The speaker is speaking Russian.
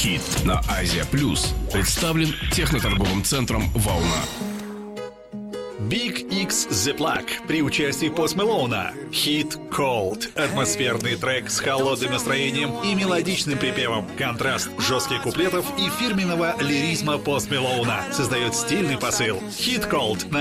Хит на Азия Плюс представлен техноторговым центром «Волна». Big X The Plug при участии Post Malone. Hit Cold. Атмосферный трек с холодным настроением и мелодичным припевом. Контраст жестких куплетов и фирменного лиризма Post Malone создает стильный посыл. Hit Cold на